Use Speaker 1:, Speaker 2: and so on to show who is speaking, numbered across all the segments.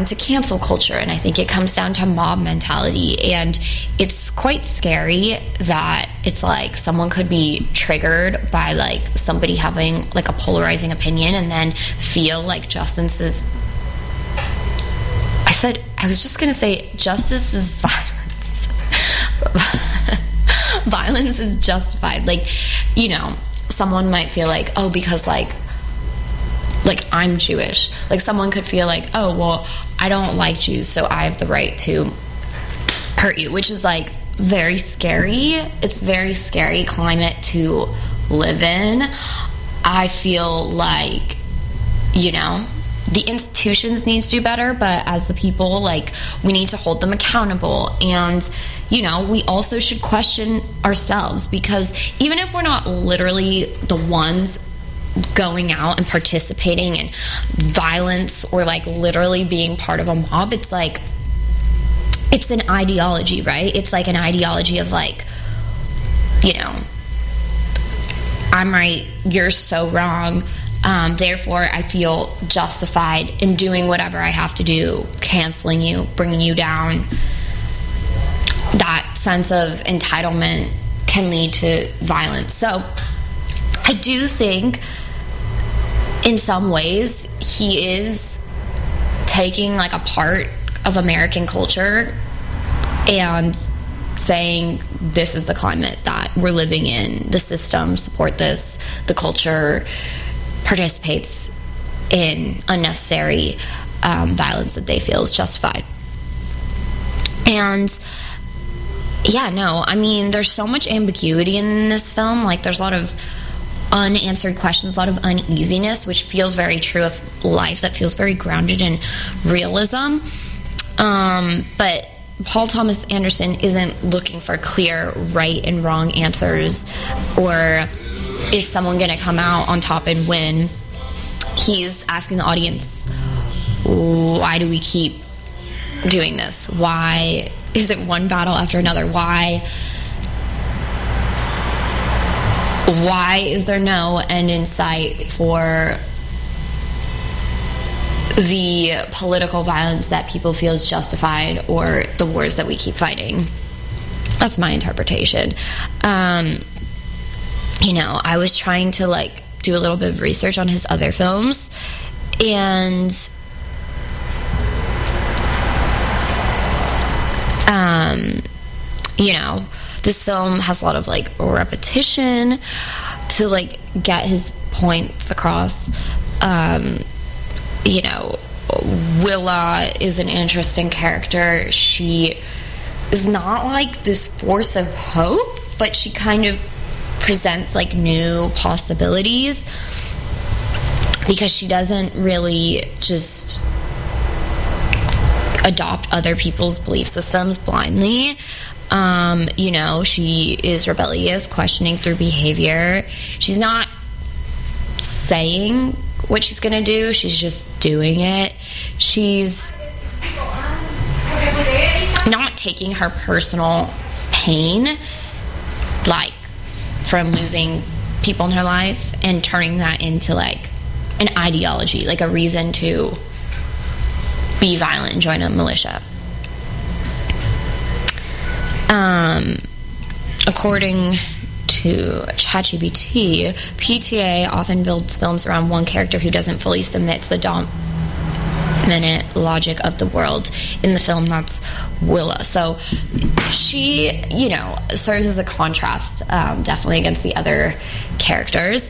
Speaker 1: down to cancel culture, and I think it comes down to mob mentality. And it's quite scary that it's like someone could be triggered by like somebody having like a polarizing opinion and then feel like justice is violence. Violence is justified. Like, you know, someone might feel like, oh, because like I'm Jewish. Like, someone could feel like, oh, well, I don't like Jews, so I have the right to hurt you, which is like very scary. It's very scary climate to live in. I feel like, you know, the institutions need to do better, but as the people, like, we need to hold them accountable. And, you know, we also should question ourselves, because even if we're not literally the ones going out and participating in violence or like literally being part of a mob, it's like, it's an ideology, right? It's like an ideology of like, you know, I'm right, you're so wrong. Therefore, I feel justified in doing whatever I have to do, canceling you, bringing you down. That sense of entitlement can lead to violence. So I do think in some ways he is taking like a part of American culture and saying, this is the climate that we're living in, the system support this, the culture participates in unnecessary violence that they feel is justified. And yeah, no, I mean, there's so much ambiguity in this film. Like, there's a lot of unanswered questions, a lot of uneasiness, which feels very true of life, that feels very grounded in realism. But Paul Thomas Anderson isn't looking for clear right and wrong answers, or is someone going to come out on top and win. He's asking the audience, why do we keep doing this? Why is it one battle after another? Why is there no end in sight for the political violence that people feel is justified, or the wars that we keep fighting? That's my interpretation. You know, I was trying to like do a little bit of research on his other films, and you know, this film has a lot of like repetition to like get his points across. You know, Willa is an interesting character. She is not like this force of hope, but she kind of presents like new possibilities, because she doesn't really just adopt other people's belief systems blindly. You know, she is rebellious, questioning through behavior. She's not saying what she's gonna do, she's just doing it. She's not taking her personal pain, like from losing people in her life, and turning that into like an ideology, like a reason to be violent and join a militia. According to ChatGPT, PTA often builds films around one character who doesn't fully submit to the dominant logic of the world. In the film, that's Willa. So she, you know, serves as a contrast, definitely, against the other characters.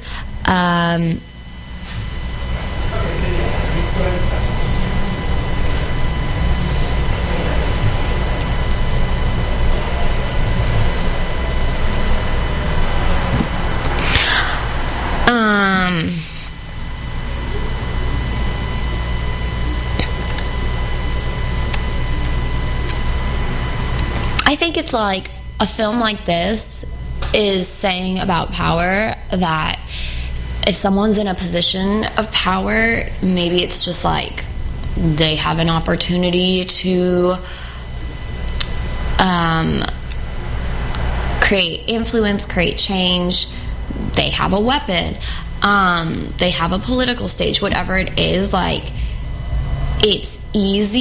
Speaker 1: I think it's like a film like this is saying about power that if someone's in a position of power, maybe it's just like they have an opportunity to create influence, create change. They have a weapon. They have a political stage, whatever it is. Like, it's easy